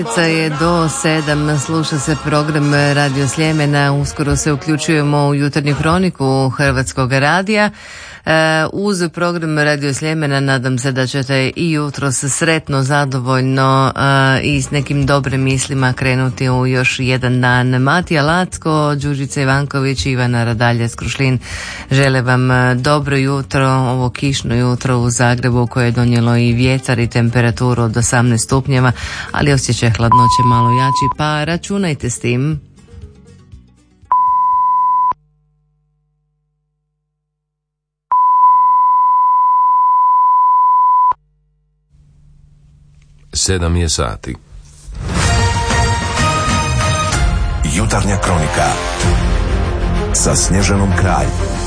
Je do 7, sluša se program Radio Sljemena, uskoro se uključujemo u jutarnju kroniku Hrvatskog radija. Uz program Radio Sljemena nadam se da ćete i jutros sretno, zadovoljno i s nekim dobrim mislima krenuti u još jedan dan. Matija Lacko, Đurđica Ivanković i Ivana Radaljac-Krušlin žele vam dobro jutro, ovo kišno jutro u Zagrebu koje je donijelo i vjetar i temperaturu od 18 stupnjeva, ali osjećaj hladnoće malo jači, pa računajte s tim. Sedam je sati. Jutarnja kronika sa Snježanom Kralj.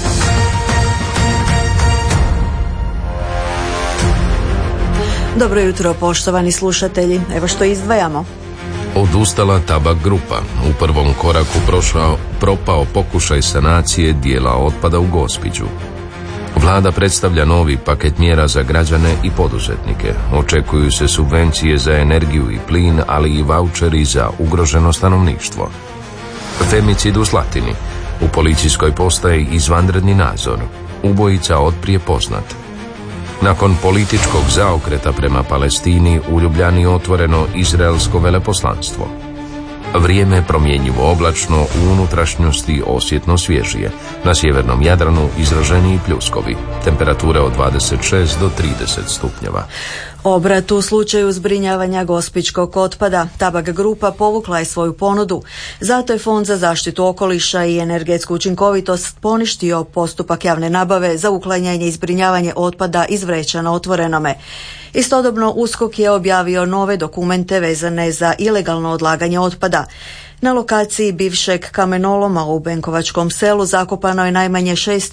Dobro jutro, poštovani slušatelji. Evo što izdvajamo. Odustala Tabak grupa. U prvom koraku propao pokušaj sanacije dijela otpada u Gospiću. Vlada predstavlja novi paket mjera za građane i poduzetnike. Očekuju se subvencije za energiju i plin, ali i vaučeri za ugroženo stanovništvo. Femicid u Slatini. U policijskoj postaji izvanredni nadzor. Ubojica otprije poznat. Nakon političkog zaokreta prema Palestini, u Ljubljani otvoreno izraelsko veleposlanstvo. Vrijeme promjenjivo oblačno, u unutrašnjosti osjetno svježije. Na sjevernom Jadranu izraženiji pljuskovi. Temperature od 26 do 30 stupnjeva. Obrat u slučaju zbrinjavanja gospićkog otpada. Tabak grupa povukla je svoju ponudu. Zato je Fond za zaštitu okoliša i energetsku učinkovitost poništio postupak javne nabave za uklanjanje i zbrinjavanje otpada iz vreća na otvorenome. Istodobno USKOK je objavio nove dokumente vezane za ilegalno odlaganje otpada. Na lokaciji bivšeg kamenoloma u Benkovačkom selu zakopano je najmanje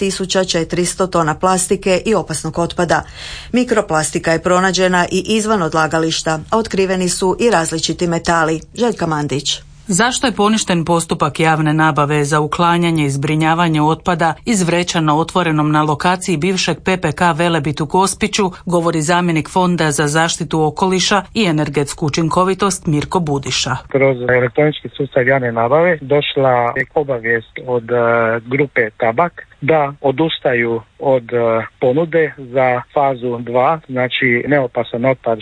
6400 tona plastike i opasnog otpada. Mikroplastika je pronađena i izvan odlagališta, a otkriveni su i različiti metali. Željka Mandić. Zašto je poništen postupak javne nabave za uklanjanje i zbrinjavanje otpada iz vreća na otvorenom na lokaciji bivšeg PPK Velebit u Gospiću, govori zamjenik Fonda za zaštitu okoliša i energetsku učinkovitost Mirko Budiša. Kroz elektronički sustav javne nabave došla je obavijest od grupe Tabak da odustaju od ponude za fazu 2, znači neopasan otpad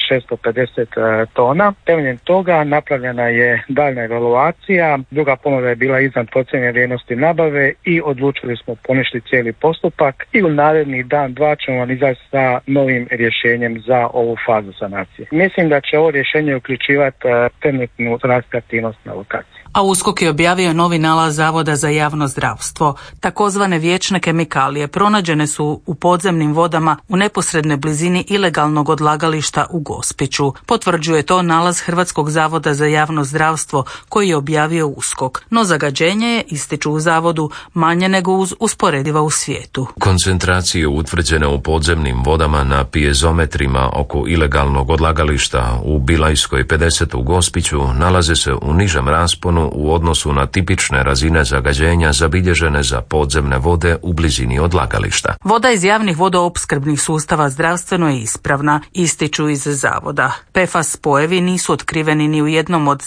650 tona. Temeljem toga napravljena je daljna evaluacija, druga ponuda je bila iznad procijenjene vrijednosti nabave i odlučili smo poništiti cijeli postupak i u narednih dan, dva ćemo vam izaći sa novim rješenjem za ovu fazu sanacije. Mislim da će ovo rješenje uključivati trenutnu transaktivnost na lokaciji. A USKOK je objavio novi nalaz Zavoda za javno zdravstvo. Takozvane vječne kemikalije pronađene su u podzemnim vodama u neposrednoj blizini ilegalnog odlagališta u Gospiću. Potvrđuje to nalaz Hrvatskog zavoda za javno zdravstvo koji je objavio USKOK. No zagađenje je, ističu u zavodu, manje nego usporediva u svijetu. Koncentracije utvrđene u podzemnim vodama na pijezometrima oko ilegalnog odlagališta u Bilajskoj 50 u Gospiću nalaze se u nižem rasponu u odnosu na tipične razine zagađenja zabilježene za podzemne vode u blizini odlagališta. Voda iz javnih vodoopskrbnih sustava zdravstveno je ispravna, ističu iz zavoda. PFAS spojevi nisu otkriveni ni u jednom od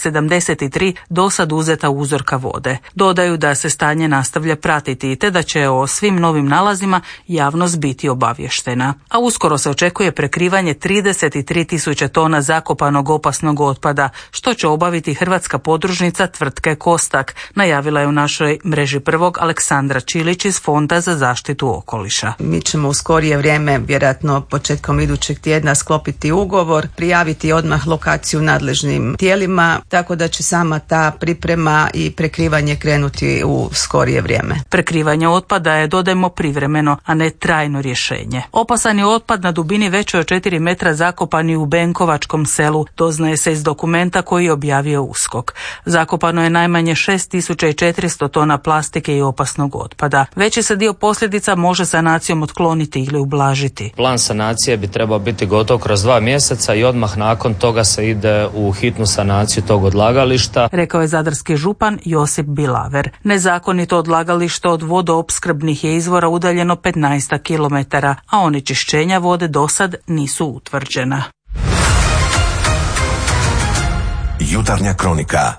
73 dosad uzeta uzorka vode. Dodaju da se stanje nastavlja pratiti te da će o svim novim nalazima javnost biti obavještena. A uskoro se očekuje prekrivanje 33.000 tona zakopanog opasnog otpada, što će obaviti hrvatska podružnica tvrtke Kostak, najavila je u našoj mreži prvog Aleksandra Čilić iz Fonda za zaštitu okoliša. Mi ćemo u skorije vrijeme, vjerojatno početkom idućeg tjedna, sklopiti ugovor, prijaviti odmah lokaciju nadležnim tijelima, tako da će sama ta priprema i prekrivanje krenuti u skorije vrijeme. Prekrivanje otpada je, dodajmo, privremeno, a ne trajno rješenje. Opasan je otpad na dubini većoj od 4 metra zakopani u Benkovačkom selu, doznaje se iz dokumenta koji je objavio USKOK. Zakopano je najmanje 6400 tona plastike i opasnog otpada. Veći se dio posljedica može sanacijom otkloniti ili ublažiti. Plan sanacije bi trebao biti gotov kroz 2 mjeseca i odmah nakon toga se ide u hitnu sanaciju tog odlagališta, rekao je zadarski župan Josip Bilaver. Nezakonito odlagalište od vodoopskrbnih je izvora udaljeno 15 km, a onečišćenja vode dosad nisu utvrđena. Jutarnja kronika.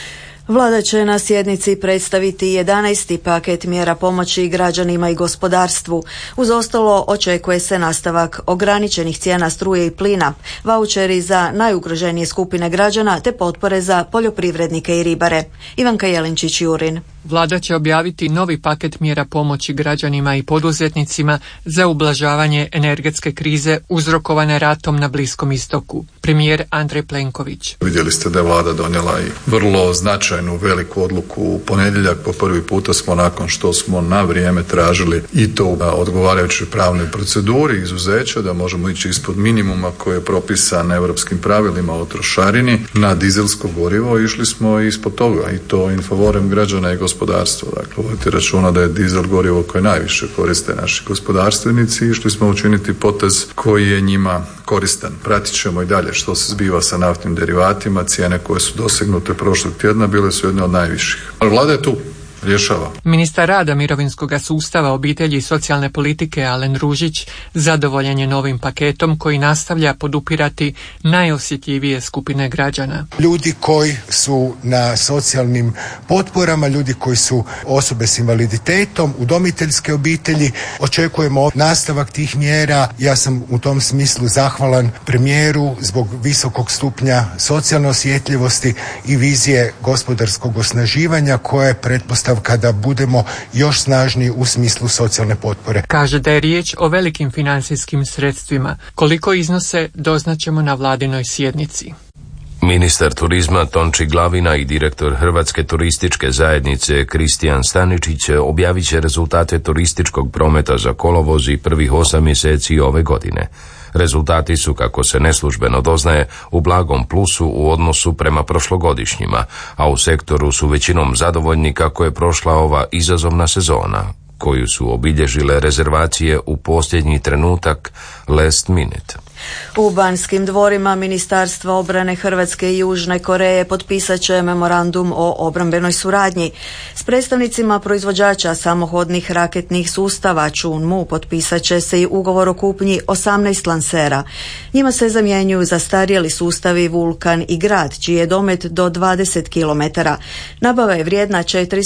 Vlada će na sjednici predstaviti 11. paket mjera pomoći građanima i gospodarstvu. Uz ostalo očekuje se nastavak ograničenih cijena struje i plina, vaučeri za najugroženije skupine građana te potpore za poljoprivrednike i ribare. Ivanka Jelinčić-Jurin. Vlada će objaviti novi paket mjera pomoći građanima i poduzetnicima za ublažavanje energetske krize uzrokovane ratom na Bliskom istoku. Premijer Andrej Plenković. Vidjeli ste da je Vlada donijela i vrlo značajnu veliku odluku u ponedjeljak. Po prvi puta smo, nakon što smo na vrijeme tražili i to u odgovarajućoj pravnoj proceduri izuzeća da možemo ići ispod minimuma koji je propisan europskim pravilima o trošarini na dizelsko gorivo, išli smo ispod toga i to in favorem građana i gospodarstva. Dakle, vodite računa da je dizel gorivo koje najviše koriste naši gospodarstvenici i išli smo učiniti potez koji je njima koristan. Pratit ćemo i dalje što se zbiva sa naftnim derivatima. Cijene koje su dosegnute prošlog tjedna bile su jedne od najviših. Ali Vlada je tu. Rješava. Ministar rada, mirovinskog sustava, obitelji i socijalne politike Alen Ružić zadovoljan je novim paketom koji nastavlja podupirati najosjetljivije skupine građana. Ljudi koji su na socijalnim potporama, ljudi koji su osobe s invaliditetom, udomiteljske obitelji, očekujemo nastavak tih mjera. Ja sam u tom smislu zahvalan premijeru zbog visokog stupnja socijalne osjetljivosti i vizije gospodarskog osnaživanja koje je pretpostavljeno kada budemo još snažniji u smislu socijalne potpore. Kaže da je riječ o velikim financijskim sredstvima. Koliko iznose doznaćemo na vladinoj sjednici. Ministar turizma Tonči Glavina i direktor Hrvatske turističke zajednice Kristijan Staničić objavit će rezultate turističkog prometa za kolovoz i prvih 8 mjeseci ove godine. Rezultati su, kako se neslužbeno doznaje, u blagom plusu u odnosu prema prošlogodišnjima, a u sektoru su većinom zadovoljni kako je prošla ova izazovna sezona, koju su obilježile rezervacije u posljednji trenutak, last minute. U Banskim dvorima Ministarstva obrane Hrvatske i Južne Koreje potpisat će memorandum o obrambenoj suradnji. S predstavnicima proizvođača samohodnih raketnih sustava Chunmoo potpisat će se i ugovor o kupnji 18 lansera. Njima se zamjenjuju zastarjeli sustavi Vulkan i Grad, čiji je domet do 20 km. Nabava je vrijedna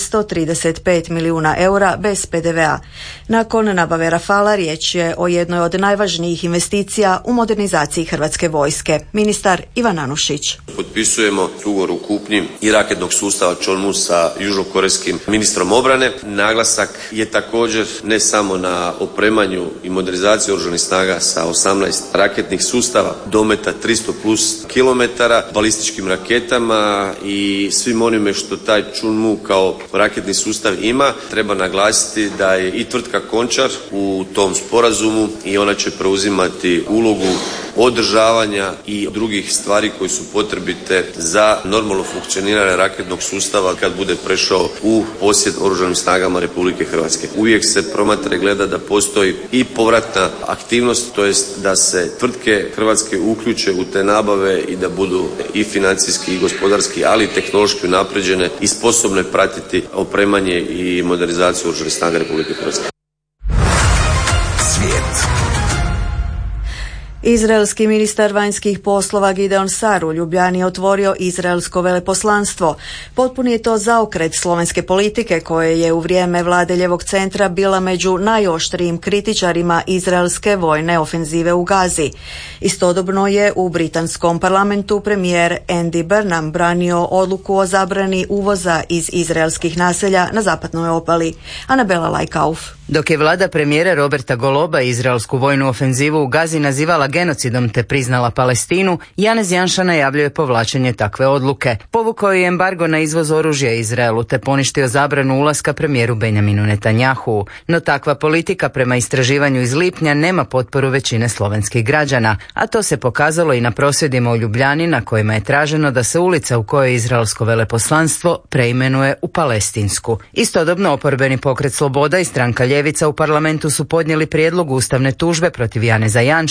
435 milijuna eura bez PDV-a. Nakon nabave Rafala riječ je o jednoj od najvažnijih investicija u modernizaciji Hrvatske vojske. Ministar Ivan Anušić. Potpisujemo ugovor o kupnji i raketnog sustava Chunmoo sa južnokorejskim ministrom obrane. Naglasak je također ne samo na opremanju i modernizaciji oružanih snaga sa 18 raketnih sustava, dometa 300 plus kilometara, balističkim raketama i svim onime što taj Chunmoo kao raketni sustav ima. Treba naglasiti da je i tvrtka Končar u tom sporazumu i ona će preuzimati ulogu održavanja i drugih stvari koji su potrebite za normalno funkcioniranje raketnog sustava kad bude prešao u posjed oružanim snagama Republike Hrvatske. Uvijek se promatra i gleda da postoji i povratna aktivnost, to jest da se tvrtke hrvatske uključe u te nabave i da budu i financijski i gospodarski, ali i tehnološki unapređene i sposobne pratiti opremanje i modernizaciju oružanih snaga Republike Hrvatske. Izraelski ministar vanjskih poslova Gideon Sar u Ljubljani je otvorio izraelsko veleposlanstvo. Potpuni je to zaokret slovenske politike koje je u vrijeme vlade ljevog centra bila među najoštrijim kritičarima izraelske vojne ofenzive u Gazi. Istodobno je u britanskom parlamentu premijer Andy Burnham branio odluku o zabrani uvoza iz izraelskih naselja na zapadnoj obali. Anabela Lajkauf. Dok je vlada premijera Roberta Goloba izraelsku vojnu ofenzivu u Gazi nazivala genocidom te priznala Palestinu, Janez Janša najavljuje povlačenje takve odluke. Povukao je embargo na izvoz oružja Izraelu te poništio zabranu ulaska premijeru Benjaminu Netanjahu. No takva politika prema istraživanju iz lipnja nema potporu većine slovenskih građana, a to se pokazalo i na prosvjedima u Ljubljani na kojima je traženo da se ulica u kojoj je izraelsko veleposlanstvo preimenuje u palestinsku. Istodobno oporbeni pokret Sloboda i stranka Ljevica u parlamentu su podnijeli prijedlog ustavne tužbe protiv Janeza Janše uz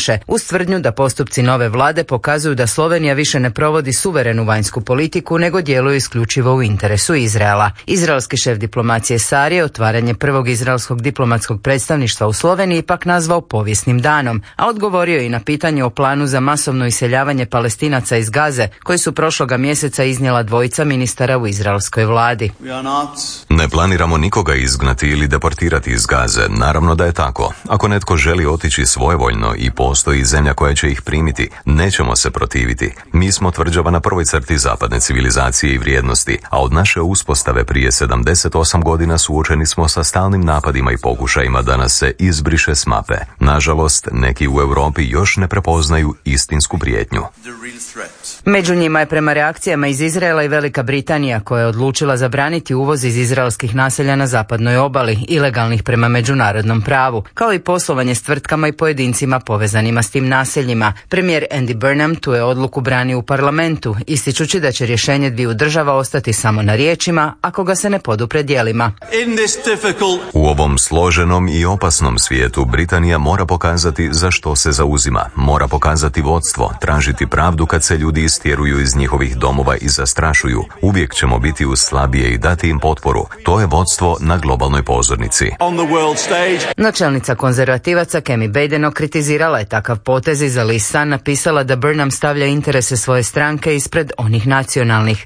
tvrdnju da postupci nove vlade pokazuju da Slovenija više ne provodi suverenu vanjsku politiku, nego djeluje isključivo u interesu Izraela. Izraelski šef diplomacije Sari je otvaranje prvog izraelskog diplomatskog predstavništva u Sloveniji ipak nazvao povijesnim danom, a odgovorio je i na pitanje o planu za masovno iseljavanje Palestinaca iz Gaze, koji su prošloga mjeseca iznijela dvojica ministara u izraelskoj vladi. Ne planiramo nikoga izgnati ili deportirati iz Gaze, naravno da je tako. Ako netko želi otići svojevoljno i postoji zemlja koja će ih primiti, nećemo se protiviti. Mi smo tvrđava na prvoj crti zapadne civilizacije i vrijednosti, a od naše uspostave prije 78 godina suočeni smo sa stalnim napadima i pokušajima da nas se izbriše s mape. Nažalost, neki u Europi još ne prepoznaju istinsku prijetnju. Među njima je prema reakcijama iz Izraela i Velika Britanija, koja je odlučila zabraniti uvoz iz izraelskih naselja na zapadnoj obali, ilegalnih prema međunarodnom pravu, kao i poslovanje s tvrtkama i pojedincima povezanima s tim naseljima. Premijer Andy Burnham tu je odluku branio u parlamentu, ističući da će rješenje dviju država ostati samo na riječima ako ga se ne podupre djelima. U ovom složenom i opasnom svijetu Britanija mora pokazati za što se zauzima, mora pokazati vodstvo, tražiti pravdu kad se ljudi istjeruju iz njihovih domova i zastrašuju. Uvijek ćemo biti uz slabije i dati im potporu. To je vodstvo na globalnoj pozornici. Načelnica konzervativaca Kemi Badenoch kritizirala je takav potez i za list Sun napisala da Burnham stavlja interese svoje stranke ispred onih nacionalnih.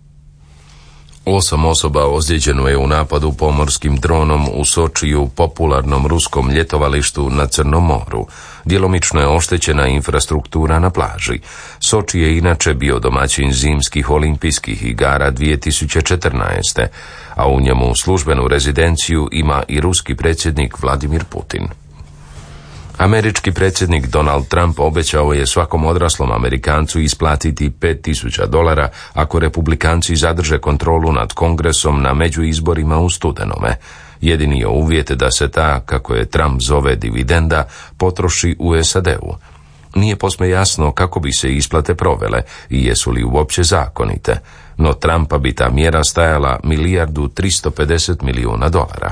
8 osoba ozlijeđeno je u napadu pomorskim dronom u Sočiju, popularnom ruskom ljetovalištu na Crnom moru. Djelomično je oštećena infrastruktura na plaži. Soči je inače bio domaćin zimskih olimpijskih igara 2014. a u njemu službenu rezidenciju ima i ruski predsjednik Vladimir Putin. Američki predsjednik Donald Trump obećao je svakom odraslom Amerikancu isplatiti $5.000 ako republikanci zadrže kontrolu nad Kongresom na međuizborima u studenome. Jedini je uvjet da se ta, kako je Trump zove, dividenda potroši u SAD-u. Nije posve jasno kako bi se isplate provele i jesu li uopće zakonite, no Trumpa bi ta mjera stajala $1.350 milijuna.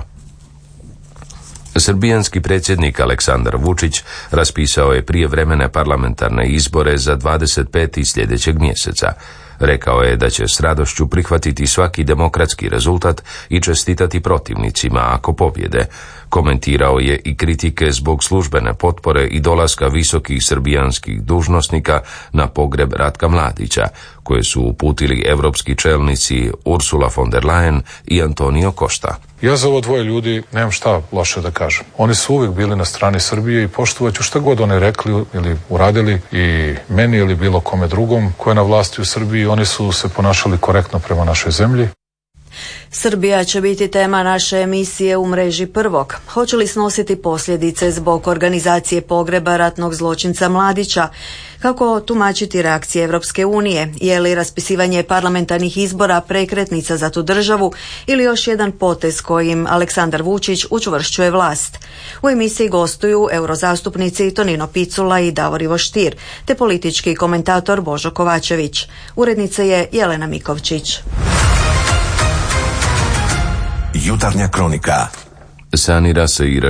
Srbijanski predsjednik Aleksandar Vučić raspisao je prijevremene parlamentarne izbore za 25. sljedećeg mjeseca. Rekao je da će s radošću prihvatiti svaki demokratski rezultat i čestitati protivnicima ako pobjede. Komentirao je i kritike zbog službene potpore i dolaska visokih srbijanskih dužnosnika na pogreb Ratka Mladića, koje su uputili europski čelnici Ursula von der Leyen i Antonio Costa. Ja za ovo dvoje ljudi nemam šta loše da kažem. Oni su uvijek bili na strani Srbije i poštovat ću šta god oni rekli ili uradili i meni ili bilo kome drugom ko je na vlasti u Srbiji. Oni su se ponašali korektno prema našoj zemlji. Srbija će biti tema naše emisije u mreži Prvog. Hoće li snositi posljedice zbog organizacije pogreba ratnog zločinca Mladića? Kako tumačiti reakcije Europske unije? Je li raspisivanje parlamentarnih izbora prekretnica za tu državu ili još jedan potez kojim Aleksandar Vučić učvršćuje vlast? U emisiji gostuju eurozastupnici Tonino Picula i Davor Ivo Stier, te politički komentator Božo Kovačević. Urednica je Jelena Mikovčić. Jutarnja kronika. Sanira se i